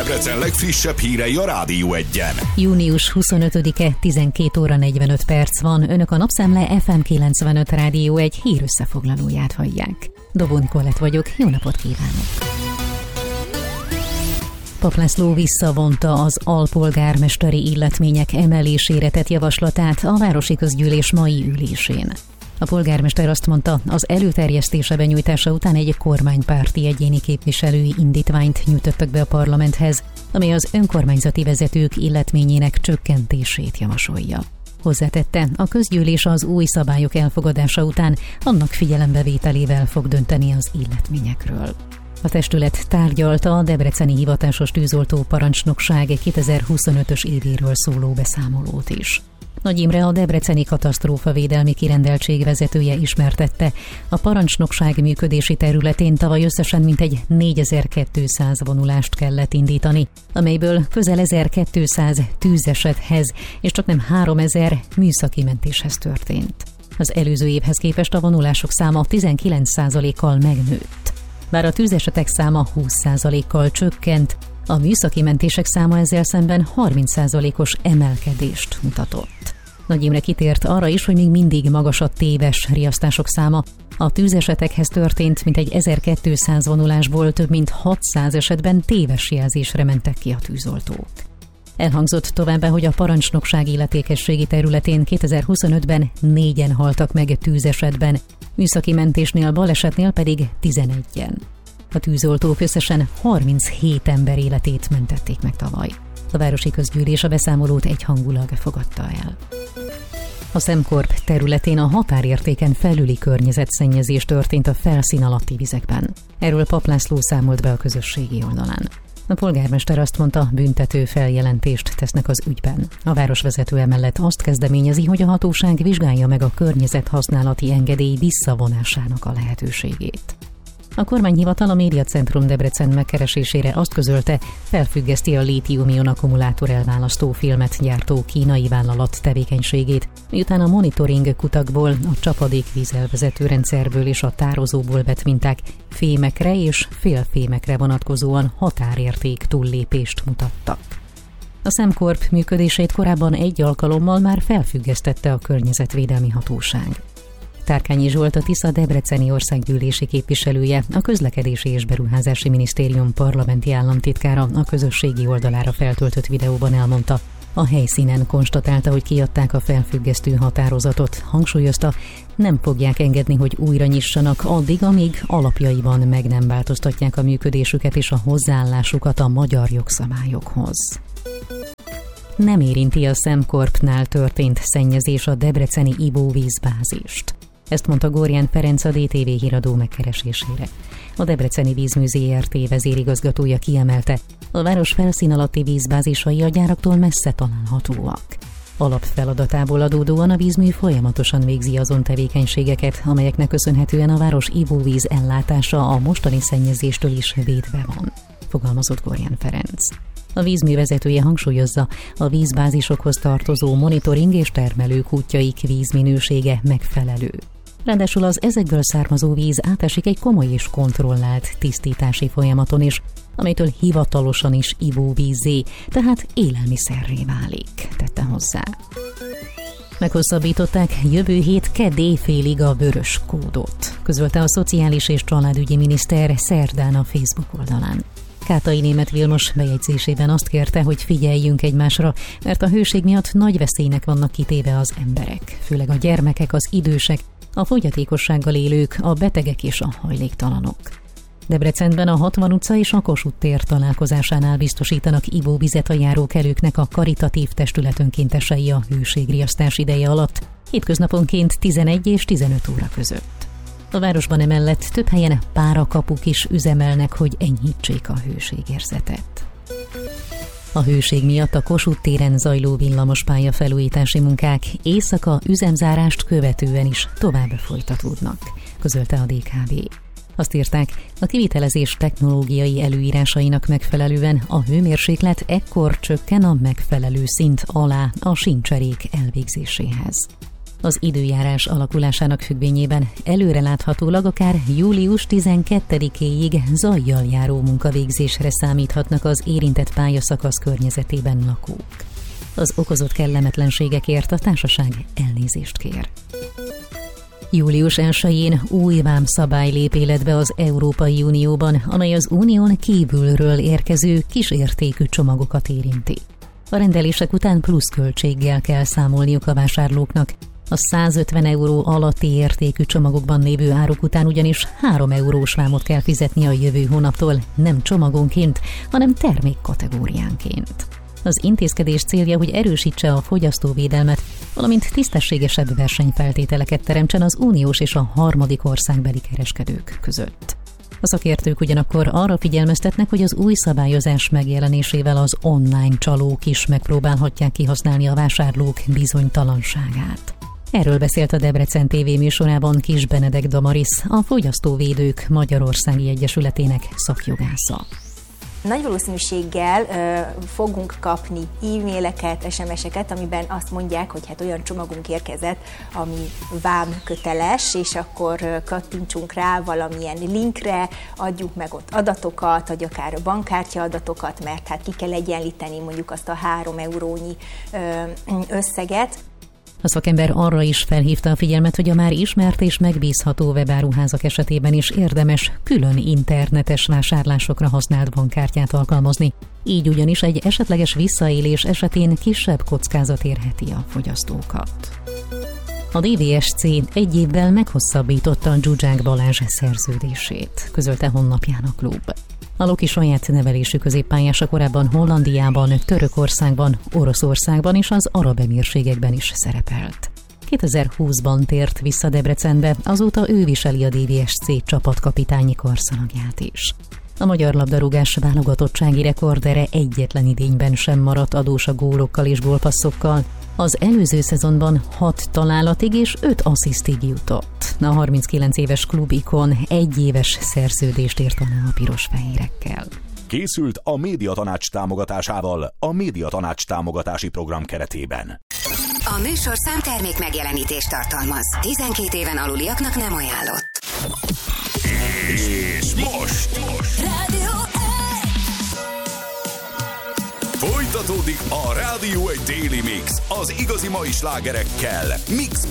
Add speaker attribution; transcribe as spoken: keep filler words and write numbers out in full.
Speaker 1: Debrecen legfrissebb hírei a Rádió Egyen.
Speaker 2: június huszonötödike, tizenkét óra negyvenöt perc van. Önök a Napszemle ef em kilencvenöt Rádió egy hír összefoglalóját hallják. Dobon Kolett vagyok, jó napot kívánok! Papp László visszavonta az alpolgármesteri illetmények emelésére tett javaslatát a Városi Közgyűlés mai ülésén. A polgármester azt mondta, az előterjesztése benyújtása után egy kormánypárti egyéni képviselői indítványt nyújtottak be a parlamenthez, ami az önkormányzati vezetők illetményének csökkentését javasolja. Hozzátette, a közgyűlés az új szabályok elfogadása után annak figyelembevételével fog dönteni az illetményekről. A testület tárgyalta a debreceni hivatásos tűzoltó parancsnokság kétezer-huszonötös évéről szóló beszámolót is. Nagy Imre, a debreceni katasztrófavédelmi kirendeltség vezetője ismertette, a parancsnokság működési területén tavaly összesen mintegy négyezer-kétszáz vonulást kellett indítani, amelyből közel ezerkétszáz tűzesethez és csaknem háromezer műszaki mentéshez történt. Az előző évhez képest a vonulások száma tizenkilenc százalékkal megnőtt. Bár a tűzesetek száma húsz százalékkal csökkent, a műszaki mentések száma ezzel szemben harminc százalékos emelkedést mutatott. Nagy Imre kitért arra is, hogy még mindig magas a téves riasztások száma. A tűzesetekhez történt mintegy ezerkétszáz vonulásból több mint hatszáz esetben téves jelzésre mentek ki a tűzoltók. Elhangzott továbbá, hogy a parancsnokság illetékességi területén kétezer-huszonötben négyen haltak meg tűzesetben, műszaki mentésnél, balesetnél pedig tizenegyen. A tűzoltók összesen harminchét ember életét mentették meg tavaly. A Városi Közgyűlés a beszámolót egyhangulag fogadta el. A Szemkorp területén a határértéken felüli környezetszennyezés történt a felszín alatti vizekben. Erről Papp László számolt be a közösségi oldalán. A polgármester azt mondta, büntető feljelentést tesznek az ügyben. A városvezető emellett azt kezdeményezi, hogy a hatóság vizsgálja meg a környezethasználati engedély visszavonásának a lehetőségét. A kormányhivatal a Médiacentrum Debrecen megkeresésére azt közölte, felfüggeszti a lítium-ion akkumulátor elválasztó filmet gyártó kínai vállalat tevékenységét, miután a monitoring kutakból, a csapadékvíz elvezető rendszerből és a tározóból vett minták fémekre és félfémekre vonatkozóan határérték túllépést mutattak. A Szemkorp működését korábban egy alkalommal már felfüggesztette a Környezetvédelmi Hatóság. Tárkányi Zsolt, a Tisza debreceni országgyűlési képviselője, a Közlekedési és Beruházási Minisztérium parlamenti államtitkára a közösségi oldalára feltöltött videóban elmondta, a helyszínen konstatálta, hogy kiadták a felfüggesztő határozatot, hangsúlyozta, nem fogják engedni, hogy újra nyissanak addig, amíg alapjaiban meg nem változtatják a működésüket és a hozzáállásukat a magyar jogszabályokhoz. Nem érinti a Szemkorpnál történt szennyezés a debreceni ivóvízbázist. Ezt mondta Gorján Ferenc a dé té vé híradó megkeresésére. A Debreceni Vízmű zé er té vezérigazgatója kiemelte, a város felszín alatti vízbázisai a gyáraktól messze találhatóak. Alapfeladatából adódóan a vízmű folyamatosan végzi azon tevékenységeket, amelyeknek köszönhetően a város ivóvíz ellátása a mostani szennyezéstől is védve van, fogalmazott Gorján Ferenc. A vízmű vezetője hangsúlyozza, a vízbázisokhoz tartozó monitoring és termelőkútjaik vízminősége megfelelő. Ráadásul az ezekből származó víz átesik egy komoly és kontrollált tisztítási folyamaton is, amelytől hivatalosan is ivóvízzé, tehát élelmiszerré válik, tette hozzá. Meghosszabbították jövő hét kedd éjfélig a vörös kódot, közölte a Szociális és Családügyi Miniszter szerdán a Facebook oldalán. Kátai Németh Vilmos bejegyzésében azt kérte, hogy figyeljünk egymásra, mert a hőség miatt nagy veszélynek vannak kitéve az emberek, főleg a gyermekek, az idősek, a fogyatékossággal élők, a betegek és a hajléktalanok. Debrecenben a hatvan utca és a Kossuth tér találkozásánál biztosítanak ivóvizet a járókelőknek a karitatív testület önkéntesei a hőségriasztás ideje alatt, hétköznaponként tizenegy és tizenöt óra között. A városban emellett több helyen párakapuk is üzemelnek, hogy enyhítsék a hőségérzetet. A hőség miatt a Kossuth téren zajló villamospálya felújítási munkák éjszaka üzemzárást követően is tovább folytatódnak, közölte a dé ká bé. Azt írták, a kivitelezés technológiai előírásainak megfelelően a hőmérséklet ekkor csökken a megfelelő szint alá a síncserék elvégzéséhez. Az időjárás alakulásának függvényében előreláthatólag akár július tizenkettedikéig zajjal járó munkavégzésre számíthatnak az érintett pályaszakasz környezetében lakók. Az okozott kellemetlenségekért a társaság elnézést kér. július elsején új vámszabály lép életbe az Európai Unióban, amely az unión kívülről érkező kisértékű csomagokat érinti. A rendelések után plusz költséggel kell számolniuk a vásárlóknak. A százötven euró alatti értékű csomagokban lévő áruk után ugyanis három eurós vámot kell fizetni a jövő hónaptól, nem csomagonként, hanem termékkategóriánként. Az intézkedés célja, hogy erősítse a fogyasztóvédelmet, valamint tisztességesebb versenyfeltételeket teremtsen az uniós és a harmadik országbeli kereskedők között. A szakértők ugyanakkor arra figyelmeztetnek, hogy az új szabályozás megjelenésével az online csalók is megpróbálhatják kihasználni a vásárlók bizonytalanságát. Erről beszélt a Debrecen té vé műsorában Kis Benedek Damaris, a Fogyasztóvédők Magyarországi Egyesületének szakjogásza.
Speaker 3: Nagy valószínűséggel ö, fogunk kapni e-maileket, es em es-eket, amiben azt mondják, hogy hát olyan csomagunk érkezett, ami vámköteles, és akkor ö, kattintsunk rá valamilyen linkre, adjuk meg ott adatokat, vagy akár a bankkártya adatokat, mert hát ki kell egyenlíteni mondjuk azt a három eurónyi ö, összeget.
Speaker 2: A szakember arra is felhívta a figyelmet, hogy a már ismert és megbízható webáruházak esetében is érdemes külön internetes vásárlásokra használt bankkártyát alkalmazni. Így ugyanis egy esetleges visszaélés esetén kisebb kockázat érheti a fogyasztókat. A dé vé es cé egy évvel meghosszabbította Zsuzsák Balázs szerződését, közölte honlapján a klub. A Loki saját nevelésű középpályása korábban Hollandiában, Törökországban, Oroszországban és az Arab Emírségekben is szerepelt. kétezer-húszban tért vissza Debrecenbe, azóta ő viseli a dé vé es cé csapatkapitányi karszalagját is. A magyar labdarúgás válogatottsági rekordere egyetlen idényben sem maradt adós a gólokkal és gólpasszokkal. Az előző szezonban hat találatig és öt asszisztig jutott. A harminckilenc éves klubikon egy éves szerződést írt alá a piros-fehérekkel.
Speaker 1: Készült a Médiatanács támogatásával a Médiatanács támogatási program keretében.
Speaker 4: A műsor számtermék megjelenítést tartalmaz. tizenkét éven aluliaknak nem ajánlott.
Speaker 1: És most!
Speaker 4: Rádió
Speaker 1: Folytatódik a Rádió egy Daily Mix az igazi mai slágerekkel. Mix